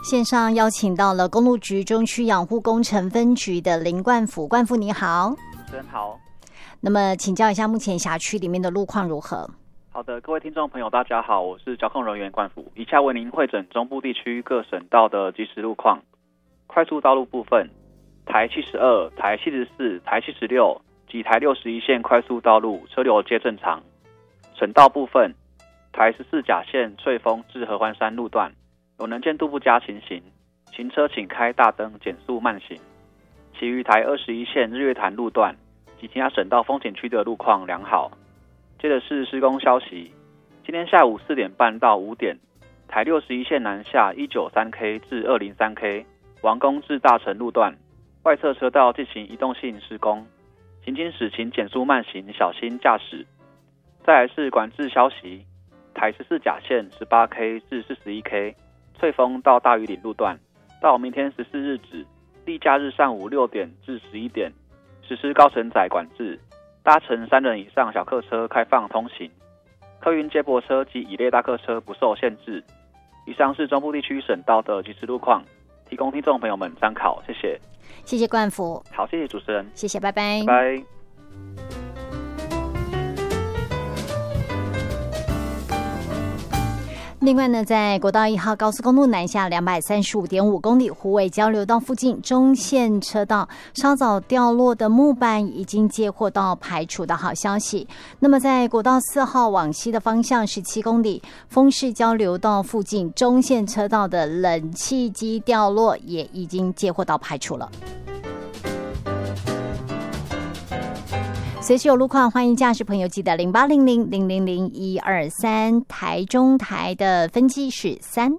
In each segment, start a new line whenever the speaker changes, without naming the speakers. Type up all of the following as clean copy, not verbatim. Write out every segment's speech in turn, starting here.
线上邀请到了公路局中区养护工程分局的林冠甫，冠甫你好。
主持人好。
那么请教一下目前辖区里面的路况如何？
好的，各位听众朋友大家好，我是交通人员冠甫，以下为您汇整中部地区各省道的即时路况。快速道路部分，台72、台74、台76及台61线快速道路车流皆正常。省道部分，台14甲线翠峰至合欢山路段有能见度不佳情形，行车请开大灯减速慢行。其余台21线日月潭路段及其他省道风景区的路况良好。接着是施工消息，今天下午4点半到5点，台61线南下 193K 至 203K 王宫至大成路段外侧车道进行移动性施工，行经时请减速慢行，小心驾驶。再来是管制消息，台14甲线 18K 至 41K 翠峰到大屿岭路段到明天14日止例假日上午6点至11点实施高承载管制，搭乘3人以上小客车开放通行，客运接驳车及乙类大客车不受限制。以上是中部地区省道的即时路况，提供听众朋友们参考，谢谢。
谢谢冠甫。
好，谢谢主持人。
谢谢，拜拜。
拜拜。
另外呢，在国道1号高速公路南下235.5公里虎尾交流道附近中线车道稍早掉落的木板已经接获到排除的好消息。那么在国道4号往西的方向17公里丰市交流道附近中线车道的冷气机掉落也已经接获到排除了。随时有路况，欢迎驾驶朋友记得0800-000-123，台中台的分机是3。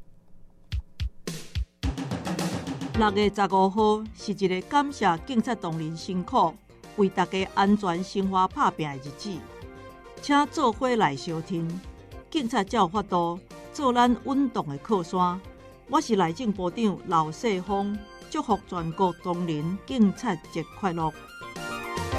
6月15號是一個感謝警察同仁辛苦，為大家安全生活打拼的日子，請做伙來相挺，警察才有法度做咱穩當的靠山。我是內政部長劉世峰，祝福全國同仁警察節快樂。